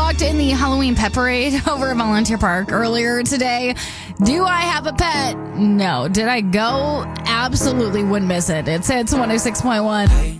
walked in the Halloween pet parade over at Volunteer Park earlier today. Do I have a pet? No. Did I go? Absolutely wouldn't miss it. It's 106.1.